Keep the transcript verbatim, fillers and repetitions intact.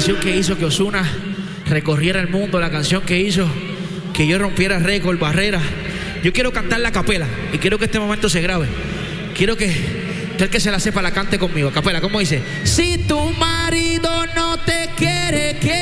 canción que hizo que Ozuna recorriera el mundo, la canción que hizo que yo rompiera récord, barreras. Yo quiero cantar la capela y quiero que este momento se grabe. Quiero que el que se la sepa la cante conmigo. Capela, ¿cómo dice? Si tu marido no te quiere, ¿qué